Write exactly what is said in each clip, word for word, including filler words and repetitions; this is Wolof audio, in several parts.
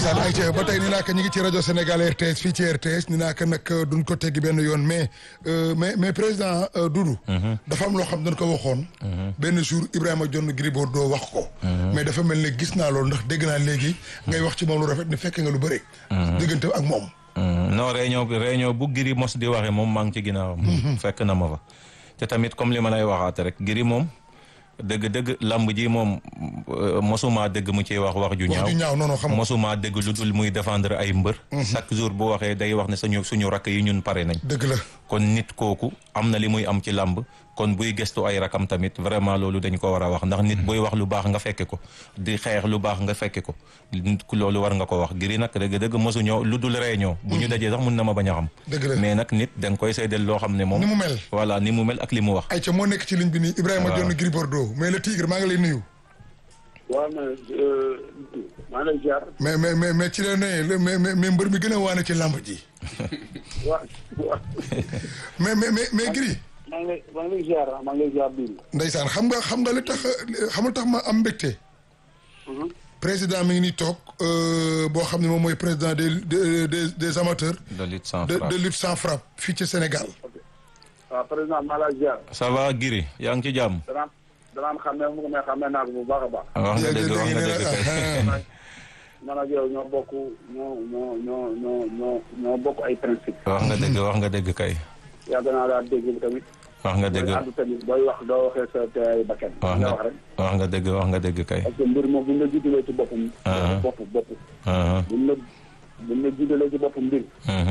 ndeysaan ayca ba tey ni naa ko ñu ngi ci rajo Sénégal R T S fii ci R T S ni naa ko nag duñ ko teggi benn yoon mais mais mais président Doudou. dafa am loo xam dañ ko waxoon. benn jour Ibrahima John Gris Bordeaux wax ko. mais dafa mel ne gis naa loolu ndax dégg naa léegi. ngay wax ci moom lu rafet ni fekk nga lu bëri. diggante ak moom. non réunion bi réunion bu Gris mos di waxee moom maa ngi ci ginnaawam. fekk na ma fa te tamit comme li ma lay waxaate rek Gris moom. dëgg-dëgg lamb ji moom mosuma dégg mu ciy wax wax ju ñaaw wax ju ñaaw non non xam mosuma dégg lu dul muy défendre ay mbër. chaque jour bu waxee day wax ne suñu suñu rakk yi ñun pare nañ. dëgg la kon nit kooku am na li muy am ci lamb kon buy gestu ay rakam tamit vraiment loolu dañ ko war a wax ndax nit buy wax lu baax nga fekke ko di xeex lu baax nga fekke ko nit ku loolu war nga ko wax Gris nag dëgg-dëgg mosu ñëw lu dul réunion. bu ñu dajee sax mun na ma bañ a xam. dëgg la mais nag nit da nga koy seedeel loo xam ne moom. ni mu mel voilà ni mu mel ak li mu wax. ayca moo nekk ci ligne bi nii Ibrahima John Gris Bordeaux mais le tigre maa ngi lay nuyu. waaw mais maa ngi lay ziar. mais mais mais mais ci la ne mais mais mbër mi gën a waane ci làmb ji. waaw waaw. mais mais mais mais Gris. maa ngi lay maa ngi lay ziar maa ngi lay ziar bii. ndeysaan xam nga xam nga li tax xamul tax ma am mbégte. président mi ngi nii toog boo xam ne moom mooy président des des des amateurs. de lutte sans de frappe de lutte sans frappe fii ci Sénégal. waaw président maa lay ziar. ça va Gris yaa ngi ci jàmm. danaan danaan xam ne mu ngi may xam ne naa ko bu baax a baax. wax nga dëgg wax nga dëgg kay. man ak yow ñoo bokk ñoo ñoo ñoo ñoo ñoo ñoo bokk ay principe. wax nga dëgg wax nga dëgg kay. yàgg naa daal dégg tamit. wax nga dëgg ànd tamit booy wax doo waxee sa te ay bakkan. wax nga wax nga dëgg wax nga dëgg kay. parce que mbir moom bu ñu la jiitalee ci boppam. bopp bopp. bu ñu la bu ñu la jiitalee ci boppam mbir.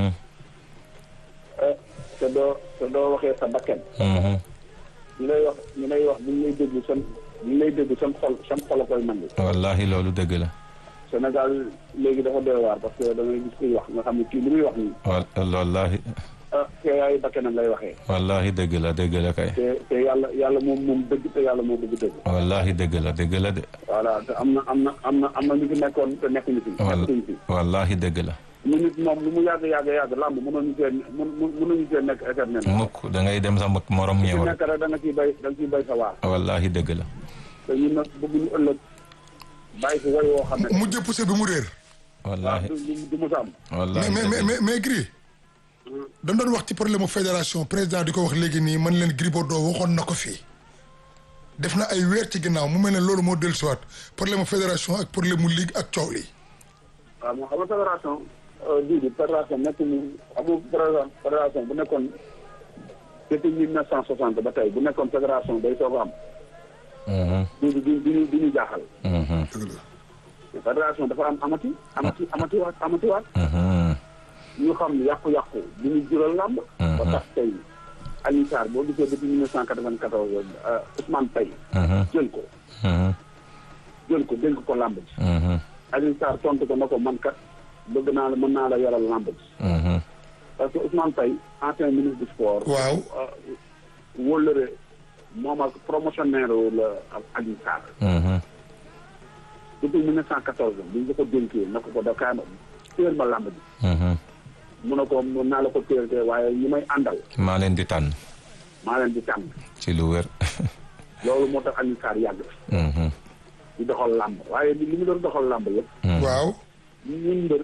te doo te doo waxee sa bakkan. ñu lay wax ñu lay wax bu ñu lay déglu seen bu ñu lay déglu seen xol seen xol a koy nangu. wallaahi loolu dëgg la. Sénégal léegi dafa doy waar parce que da ngay gis kuy wax nga xam ne kii li muy wax nii. wallaahi. ah te ay bakkanam lay waxee. wallaahi dëgg la dëgg la kay. te te yàlla yàlla moom moom dëgg te yàlla moo dëgg dëgg. wallaahi dëgg la dëgg la de. voilà te am na am na am na am na ñu fi nekkoon te nekkuñu fi. nekkuñu fi wallaahi dëgg la. ñu nit moom lu mu yàgg yàgg yàgg làmb mënuñu see mën mënuñu see nekk éternel. mukk da ngay dem sa morom ku ñëwal. nekk rek da nga ciy bay da nga ciy bay sa waar. wallaahi dëgg la. te ñun nag bëgguñu ëllëg bàyyi fi way woo xam ne. mujj poussé bi mu réer. wallaahi du du mu am. wallaahi mais mais mais mais Gris. dañ doon wax ci problème mu fédération président di ko wax léegi nii man leen Gris Bordeaux waxoon na ko fii. def na ay weer ci ginnaaw mu mel ne loolu moo dellusiwaat problème mu fédération ak problème mu ligue ak coow li. waaw moo xam nga fédération bii di fédération nekk ñu amul fédération bu nekkoon depuis mille neuf cent soixante ba tey bu nekkoon fédération day soog a am. du du du du du ñu jaaxal. fédération dafa am amati. amati amati waat amati waat. ñu xam ne yàqu-yàqu bi ñu jural làmb. ba tax tey Alioune Sarr boo gisee depuis mille neuf cent quatre-vingt-quatorze Ousmane Paye jël ko. jël ko dénk ko làmb ji. Alioune Sarr tontu ko na ko man kat bëgg naa la mën naa la yoral làmb ji. parce que Ousmane Paye ancien ministre du sport. waaw wóllëre moom ak promotionnaire la ak Alioune Sarr. depuis mille neuf cent quatorze bi ñu ko dénkee na ko ko daf kaay ma téel ma làmb ji. mun na ko mun naa la ko téel te waaye ñi may àndal. maa leen di tànn. maa leen di tànn. ci lu wér. loolu moo tax Alioune Sarr yàgg. di doxal làmb waaye li mu doon doxal làmb yëpp. waaw. ñun mbër.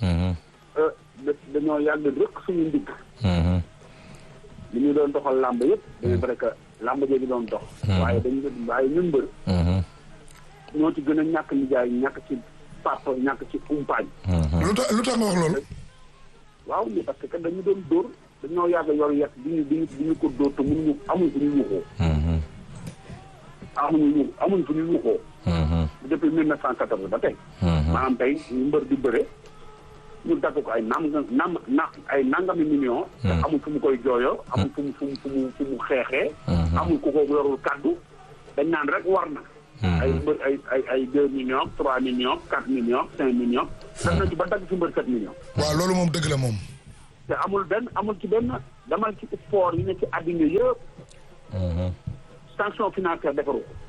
dañoo yàgg rëkk suñu ndigg. li ñu doon doxal làmb yëpp. dañu vrai que làmb jooju doon dox. waaye dañu waaye ñun mbër. ñoo ci gën a ñàkk nijaay ñàkk ci papa ñàkk ci umpaañ. lu tax lu tax nga wax loolu. waaw mais parce que kat dañu doon dóor dañoo yàgg yor yet di ñu di ñu di ñu ko dóor te mënuñu amuñ fu ñu yuuxoo. amuñu ñu amuñ fu ñu yuuxoo. depuis mille neuf cent quatorze ba tey. maanaam tey ñu mbër di bëre ñu dagg ko ay nam nam na ay nangami million te amul fu mu koy jooyoo. amul fu mu fu mu fu mu fu mu xeexee. amul ku ko yorul kàddu dañ naan rek war na. ay mbër ay ay ay deux millions trois millions quatre millions cinq millions. def na ci ba dagg ci mbër sept millions. waaw loolu moom dëgg la moom. te amul benn amul ci benn demal ci sport yi ne ci àddina yëpp. sanction financière defaru ko.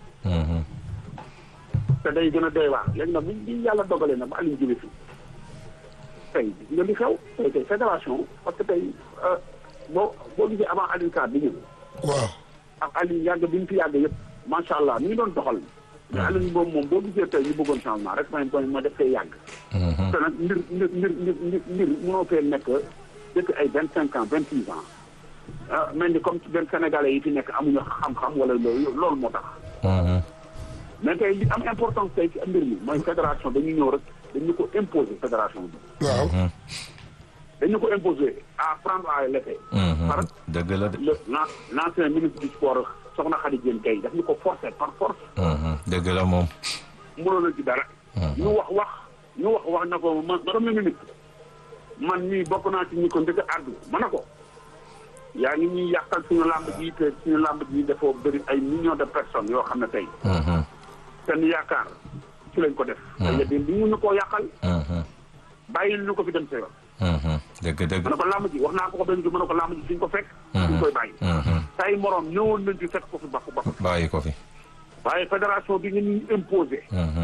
te day gën a doy waar léegi nag bu ñu yàlla dogalee nag ba Aliou jóge fi tey nga li xew tey tey fédération parce que tey boo boo gisee avant Aliou Sarr di ñëw. waaw. ak Aliou yàgg bi ñu fi yàgg yëpp macha allah mi ngi doon doxal. mais Aliou boobu moom boo gisee tey ñu bëggoon changement rek mooy mooy def koy yàgg. te nag mbir mbir mbir mbir mbir mënoo fee nekk depuis ay vingt cinq ans vingt six ans ah mel ni comme benn Sénégalais yi fi nekk amuñu xam-xam wala loolu loolu moo tax. mais tey li am importance tey ci mbir mi mooy fédération dañu ñëw rek dañu ko imposer fédération bi. waaw. dañu ko imposer à prendre à l'effet. par dëgg la de. le l'ancien ministre du sport Soxna Khady Diène Gaye daf ñu ko forcer par force. dëgg la moom. mënoo la ci dara. ñu wax wax ñu wax wax na ko man madame la ministre man mii bokk naa ci ñi ko njëkk a àddu ma ne ko yaa ngi ñuy yàqal suñu làmb ji te suñu làmb ji dafa bëri ay millions de personnes yoo xam ne tey. seen yaakaar ci lañ ko def. te yéen bi ñu koo yàqal. bàyyil ñu ko fi dem sa yoon. dëgg dëgg. ma ne ko làmb ji wax naa ko ko benn ji ma ne ko làmb ji suñ ko fekk. suñ koy bàyyi. say morom ñëwoon nañ ci fekk ko fi bakku bakku. bàyyi ko fi. waaye fédération bi nga ñuy imposé.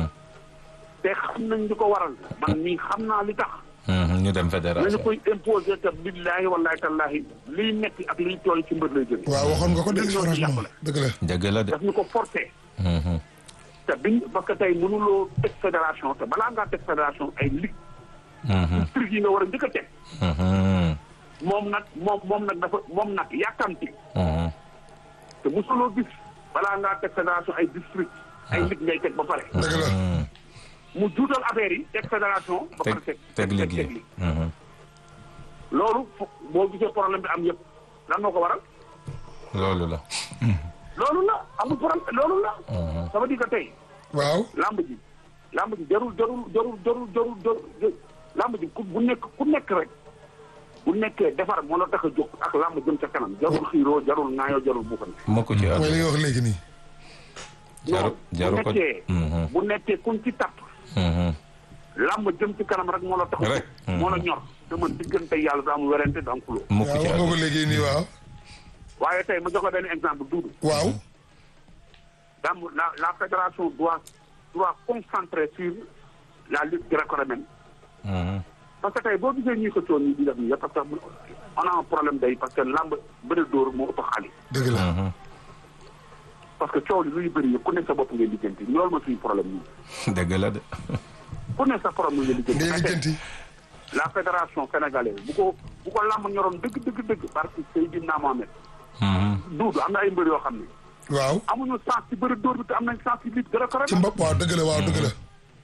te xam nañ li ko waral man mii xam naa li tax. ñu dem fédération nañu koy imposé te billaahi wallaahi tallaahi liy metti ak liy tooy ci mbër lay jógee. waaw waxoon nga ko dégg franchement dëgg la. dëgg la de. daf ñu ko forcé. te biñ parce que tey mënuloo teg fédération te balaa ngaa teg fédération ay ligue. truc yi nga war a njëkk a teg. moom nag moom moom nag dafa moom nag yàkkamti. te mosuloo gis balaa ngaa teg fédération ay district ay ligue ngay teg ba pare. dëgg la. mu juutal affaire yi teg fédération. ba pare teg teg liggéey loolu boo gisee problème bi am yëpp lan moo ko waral. loolu la. loolu la amul problème loolu la. ça veut dire que tey. waaw. lamb ji lamb ji jarul jarul jarul jarul jarul jarul lamb ji ku bu nekk ku nekk rek bu nekkee defar moo la tax a jóg ak lamb jëm ca kanam jarul xiiroo jarul naayoo jarul buuxante. moo ko ci mooy li nga wax léegi nii. jaru jaru ko bu nekkee bu nekkee kuñ ci tapp. lamb jëm ci kanam rek moo la tax a jóg. moo la ñor te man diggante yàlla du am werante du am xuloo. moo ko ci waaw wax nga ko léegi nii waaw. waaye tey ma jox la benn exemple duudu. waaw. dam la la fédération doit doit concentrer sur la lutte gréco-romaine. parce que tey boo gisee ñuy xëccoo nii di def nii yëpp parce que on a un problème day parce que lamb bëri dóor moo ëpp xaalis. dëgg la. parce que coow li luy bëri yëpp ku nekk sa bopp ngay lijjanti loolu ma suñu problème nii. dëgg la de. ku nekk sa problème ngay lijjanti. ngay lijjanti. la fédération sénégalaise bu ko bu ko lamb ñoroon dëgg dëgg dëgg parce que Seydina Mohamed. duudu am na ay mbër yoo xam ne. waaw. amuñu sens ci bëri dóor bi te am nañ sens ci lutte gréco-romaine. ci mbopp waaw dëgg la waaw dëgg la.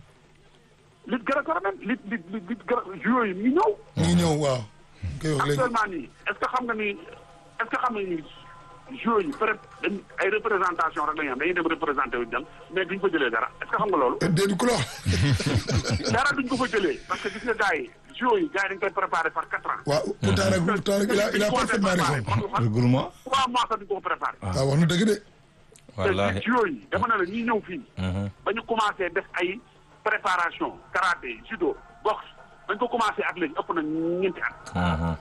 lutte gréco-romaine lutte lutte lutte lutte juillet yi ñu ñëw. ñu ngi ñëw waaw. koy wax léegi actuellement nii est-ce que xam nga ni est-ce que xam nga ni juillet yi peut-être dañ ay représentation rek la ñu am dañuy dem représenté wu dem mais duñ ko jëlee dara est-ce que xam nga loolu. déedéet ku la wax. dara duñ ko fa jëlee parce que gis nga gars yi juillet yi gars yi dañ koy préparé par quatre ans. waaw pourtant nag pourtant nag il a il a parfaitement raison. regroupement. trois mois sax duñ ko préparé. waaw wax na dëgg de. wallaahi te juillet yi dafa ne la ñuy ñëw fii. ba ñu commencé def ay préparation karaté judo boxe bañ ko commencé ak léegi ëpp na ñeenti at.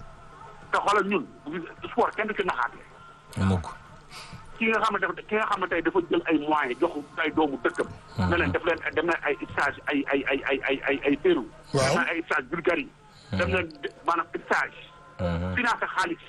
te xoolal ñun sport kenn du ci naxaatee. mukk. ki nga xam ne dafa ki nga xam ne tey dafa jël ay moyens jox ay doomu dëkkam. ne leen def leen dem na ay stage ay ay ay ay ay ay ay Pérou. waaw dem na ay stage Bulgarie. dem leen maanaam stage. financé xaalis.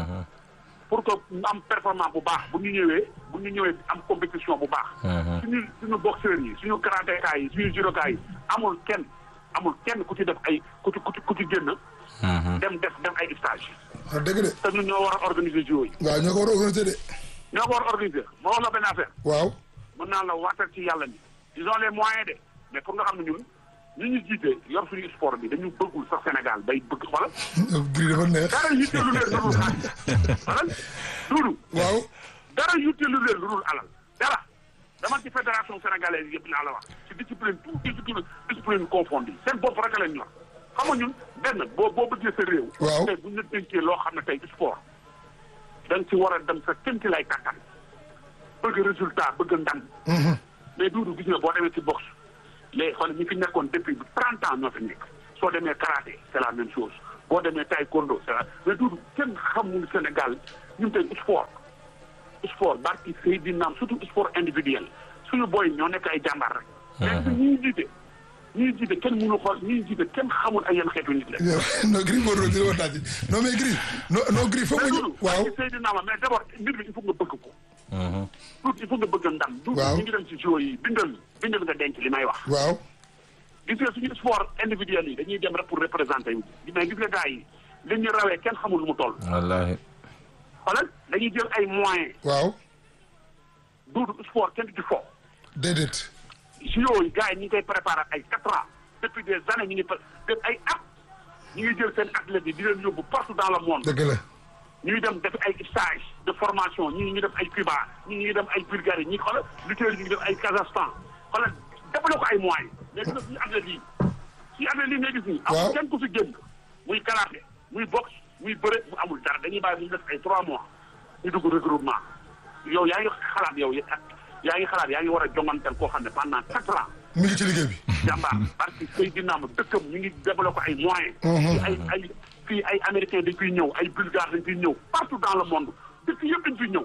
pour que ñu am performance bu baax bu ñu ñëwee bu ñu ñëwee am compétition bu baax. suñu suñu boxeurs yi suñu karatéka yi suñu judoka yi amul kenn amul kenn ku ci def ay ku ci ku ci ku ci génn. dem def dem ay stage. wax dëgg de. te ñun ñoo war a organiser jiw yi. waaw ñoo ko war a organiser de. ñoo ko war a organiser moo wax la benn affaire. waaw. mën naa la waatal ci yàlla ni ils ont les moyens de mais pour nga xam ne ñun ñu ñu jiite yor suñu sport bi dañu bëggul sax Sénégal day bëgg xoolal. gris dafa neex. dara yitteelu leen lu dul xaalis xoolal duudu. waaw. dara yitteelu leen lu dul alal dara dama ci fédération sénégalaise yëpp laa la wax ci discipline tout discipline discipline confondue seen bopp rek lañ ñor xam nga ñun benn boo boo bëggee sa réew. waaw tey bu ñu la dénkee loo xam ne tey sport da nga ci war a dem sa kéemti lay kàttan bëgg résultat bëgg ndam. mais duudu gis nga boo demee ci boxe les xool ñi fi nekkoon depuis trente ans ñoo fi nekk soo demee karaté c'est la même chose boo demee taekwondo c'est la mais duudu kenn xamul Sénégal ñun tey sport sport barki Seydina surtout sport individuel suñu boy ñoo nekk ay jàmbaar rek. mais ñi ñu jiite ñi ñu jiite kenn mënu xool ñi ñu jiite kenn xamul ay yenn xeetu nit la. non Gris Bordeaux dina waxtaan ci non mais Gris non non Gris foog nga ñu waaw mais Seydina ma mais d'abord mbir bi il faut nga bëgg ko. tout il faut nga bëgg ndam. waaw ñu ngi dem ci jeux yi bindal bindal nga denc li may wax. waaw. gis nga suñu sport individuel yi dañuy dem rek pour représenter yu mais gis nga gars yi li ñu rawee kenn xamul lu mu toll. wallaahi. xoolal dañuy jël ay moyens. waaw. duudu sport kenn du ci fo. déedéet. si yooyu gars yi ñu ngi koy préparé ay quatre ans depuis des années ñu ngi def ay at ñu ngi jël seen athlètes yi di leen yóbbu partout dans le monde. dëgg la. ñuy dem def ay stage de formation ñii ñu def ay Cuba ñii ñu ngi dem ay Bulgarie ñi xoolal lutteurs yi ñu ngi def ay Kazakhstan xoolal defale ko ay moyens mais gis nga suñu athlètes yi suñu athlètes yi ngay gis nii. waaw amul kenn ku fi génn muy karaté muy boxe muy bëre mu amul dara dañuy bàyyi ñu def ay trois mois ñu dugg regroupement yow yaa ngi xalaat yow yaa ngi xalaat yaa ngi war a jongantel koo xam ne pendant quatre ans. mi ngi ci liggéey bi. jàmbaar parce que Seydina Am dëkkam ñu ngi développé ko ay moyens. ay ay fii ay américains dañ fiy ñëw ay bulgares dañ fiy ñëw partout dans le monde dëkk yëpp dañ fiy ñëw.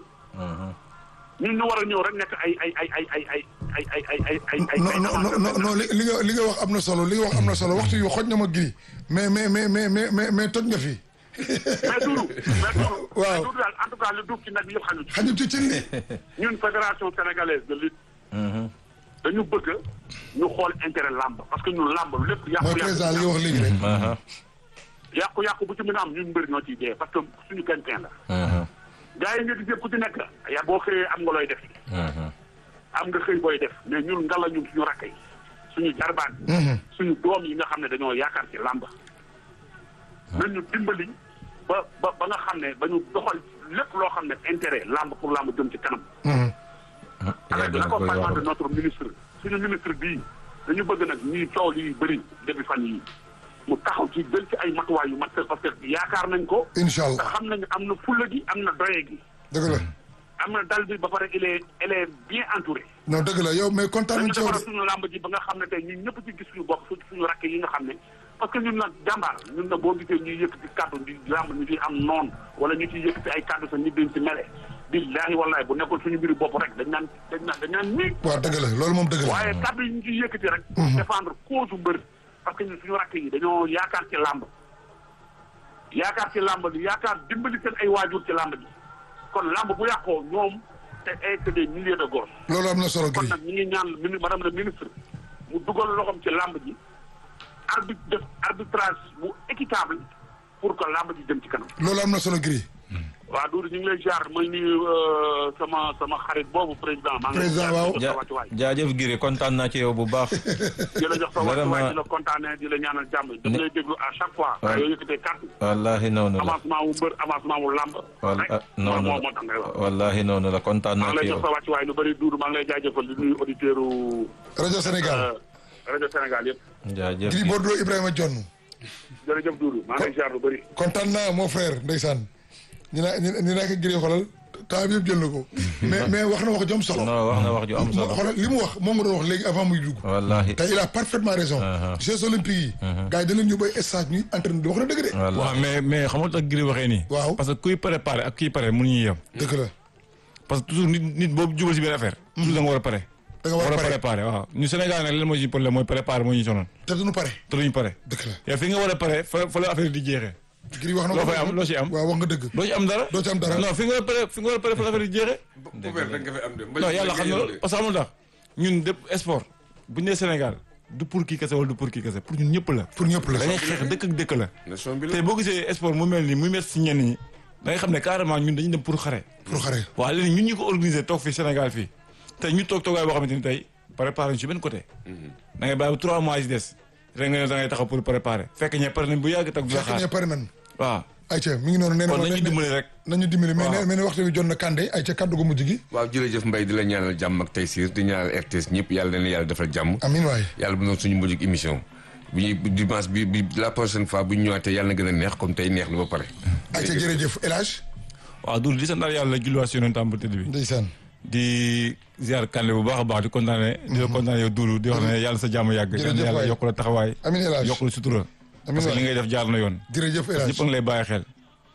ñun ñu war a ñëw rek nekk ay ay ay ay ay ay ay ay ay ay ay ay. non non non non li li nga li nga wax am na solo li nga wax am na solo waxtu yu xoj na ma giri mais mais mais mais mais mais toj nga fi. mais Doudou. mais Doudou. waaw mais Doudou daal en tout cas lu duuf ci nag yëpp xaju ci. xaju ci cin li. ñun fédération sénégalaise de lutte. dañu bëgg ñu xool intérêt làmb parce que ñun làmb lépp. yàqu mooy président li nga wax léegi rek. yàqu-yàqu bu ci mën a am ñun mbër ñoo ciy dee parce que suñu gagne-pain la. gars yi nga gis yëpp ku ci nekk yaa boo xëyee am nga looy def. am nga xëy booy def mais ñun ngalla ñun suñu rakk yi suñu jarbaat yi. suñu doom yi nga xam ne dañoo yaakaar ci làmb. nañu dimbali ba ba ba nga xam ne ba ñu doxal lépp loo xam ne intérêt làmb pour làmb jëm ci kanam. avec l'accompagnement de notre ministre suñu ministre bii dañu bëgg nag ñuy coow li bëri depuis fan yii mu taxaw ci jël ci ay matuwaay yu mat parce que yaakaar nañ ko. incha allah te xam nañ am na fulla gi am na doye gi. dëgg la. am na dal bi ba pare il est il est bien entouré. non dëgg la yow mais kontaan nañu dañu ci yow defar suñu làmb ji ba nga xam ne tey ñun ñëpp ci gis suñu bopp suñu rakk yi nga xam ne parce que ñun nag jàmbaar ñun nag boo gisee ñuy yëkkati kàddu di làmb ñu ciy am noonu wala ñu ciy yëkkati ay kàddu sa nit dañ ci mele billaahi wallaahi bu nekkoon suñu mbiru bopp rek dañ naan dañ naan dañ naan nii. waaw dëgg la loolu moom dëgg la. waaye kàddu yi ñu ciy yëkkati rek. défendre cause mbër parce que ñun suñu rakk yi dañoo yaakaar ci làmb yaakaar ci làmb bi yaakaar dimbali seen ay waajur ci làmb bi kon làmb bu yàqoo ñoom te ay que des milliers de gosses. loolu am na solo kon Gris. nag ñu ngi ñaan mini madame le ministre mu dugal loxoom ci làmb ji arbitre def arbitrage bu équitable pour que làmb ji dem ci kanam. loolu am na solo Gris. waaw Doudou ñu ngi lay jaar may nuyu sama sama xarit boobu président. maa ngi lay président waaw ja jaajëf Gris kontaan naa ci yow bu baax. di la jox sa wàccuwaay di la kontaanee di la ñaanal jàmm. dañu lay déglu à chaque fois. waaw yoo yëkkatee carte. wallaahi noonu la avancement wu mbër avancement wu làmb. wala noonu moo la moo tax ngay wax. wallaahi noonu la kontaan maa naa ngi lay ci jox yow. sa wàccuwaay lu bëri Doudou maa ngi lay jaajëfal di nuyu auditeurs u rajo Sénégal. rajo Sénégal yëpp. jaajëf Gris Bordeaux Ibrahima Dione. jërëjëf Doudou maa ngi lay jaar lu bëri. kontaan naa mon frère ndeysaan. ñu naa ñu naa ko Gris xoolal temps bi yëpp jël na ko. mais mais wax na wax ju am solo. non wax na wax ju am solo. xoolal li mu wax moom nga doon wax léegi avant muy dugg. wallaahi. te il a parfaitement raison. Jeux olympiques yi. gars yi da leen ñu bay stage ñuy entraîné di wax na dëgg de. wallaahi waaw mais mais xam nga tax Gris waxee nii. waaw parce que kuy préparé ak kuy pare mënuñu yem. dëgg la. parce que toujours nit nit boobu jubal si benn affaire. toujours da nga war a pare. da nga war a pare préparé waaw ñu Sénégal nag lan mooy suñu problème mooy préparé moo ñu sonal te duñu pare. te duñu pare. dëgg la. yow fi nga war a pare fa fa la affaire di jeexee. Gris wax na loo fay am loo ci am. waaw wax nga dëgg. doo ci am dara. doo ci am dara. non fi nga war a pare fi nga war a pare fa la affaire di jeexee. poubelle rek nga fi am de. non yàlla xam na loolu parce que xamul tax ñun dépp sport bu ñu nee Sénégal du pour kii kese wala du pour kii kese pour ñun ñëpp la. pour ñëpp la. da ngay xeex dëkk ak dëkk la. nation bi la te boo gisee sport mu mel nii muy métti si ñenn ñi da ngay xam ne carrément ñun dañuy dem pour xare. pour xare. waaw léegi ñun ñu ko organisé toog fii Sénégal fii te ñu toog toogaay boo xamante ni tey préparé ñu si benn côté. da ngay bàyyi ba trois mois yi des rek nga ne da ngay taxaw pour préparer fekk ñee pare nañ bu yàgg tag du la fekk ñee xaar pare nan. waaw ayca mi ngi noonu nee na kon nañu dimbali rek. nañu dimbali mais waaw. nee mais ne waxtu bi jot na Kandé ayca kaddu gu mujj gi. waaw jërëjëf Mbaye di la ñaanal jàmm ak taysiir di ñaanal R T S ñëpp yàlla na yàlla defal jàmm. amiin waay. yàlla bu doon suñu mujj émission bi ñuy dimanche bi bi la prochaine fois bu ñu ñëwaatee yàlla na gën a neex comme tey neex na ba pare. ayca jërëjëf El Hadj. waaw Doudou di sant yàlla julliwaat si yonentam bu tëdd bi ndeysaan. di ziar Kandé bu baax a baax di kontaane di la kontaane yow Doudou di wax ne yàlla sa jàmm yàgg Jërëjëf yàlla waay. yokk la taxawaay amiin El Hadj. yokk la sutura amiin parce que waay. li ngay def jaar na yoon jërëjëf El Hadj. ñëpp a ngi lay bàyyi xel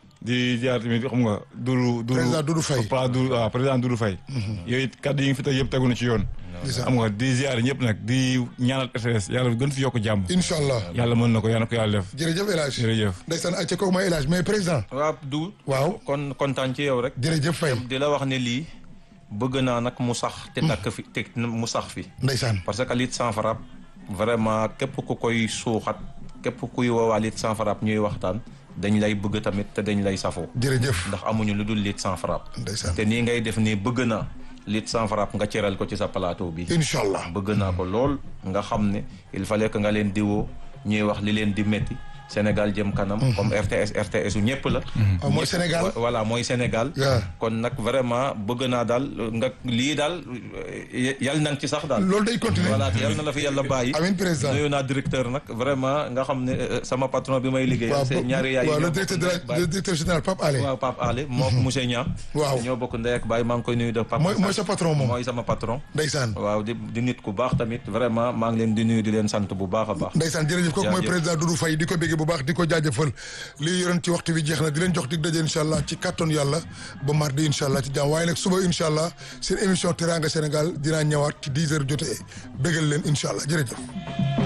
di ziar tamit xam nga Doudou Doudou Président Doudou Faye. Papa Doudou waaw président Doudou Faye yooyu it kaddu yi nga fi tey yëpp tegu na ci yoon ndeysaan. xam nga di ziar ñëpp nag di ñaanal R T S yàlla gën fi yokk jàmm incha allah. yàlla mën na ko yàlla na ko yàlla def jërëjëf El Hadj. jërëjëf ndeysaan ayca kooku mooy El Hadj mais président. waaw du waaw. kon kontaan ci yow rek. jërëjëf Faye. di la wax ne lii bëgg naa nag mu sax te takk fi te mu sax fi. ndeysaan. parce que lutte sans frappe vraiment képp ku koy suuxat képp kuy woowaal lutte sans frappe ñuy waxtaan dañ lay bëgg tamit te dañ lay safoo. jërëjëf ndax amuñu lu dul lutte sans frappe. ndeysaan te nii ngay def nii bëgg naa lutte sans frappe nga cëral ko ci sa plateau bi. incha allah bëgg naa ko lool nga xam ne il fallait que nga leen di woo ñuy wax li leen di métti Sénégal jëm kanam. comme R T S R T S u ñëpp la. ah mooy Sénégal voilà mooy Sénégal. kon nag vraiment bëgg naa daal nga lii daal yal na nga ci sax daal. loolu day continuer voilà te yal na la fi yàlla bàyyi. amiin président nuyu naa directeur nag vraiment nga xam ne sama patron bi may liggéey. waaw c'est ñaari yaay waaw le directeur de la le directeur général Pape Alé. waaw Pape Alé moo monsieur Niang. waaw ñoo bokk ndey ak baay maa ngi koy nuyu de Pape. mooy mooy sa patron moom mooy sama patron. ndeysaan waaw di di nit ku baax tamit vraiment maa ngi leen di nuyu di leen sant bu baax a baax. ndeysaan jërëjëf kooku mooy président Doudou Faye di ko bégge bu baax di ko jaajëfal lii yoroon ci waxtu bi jeex na di leen jox dig daje incha allah ci kàttan yàlla ba mardi incha allah ci jàmm waaye nag suba incha allah seen émission Teranga Sénégal dinaa ñëwaat ci dix heures jotee bégal leen incha allah jërëjëf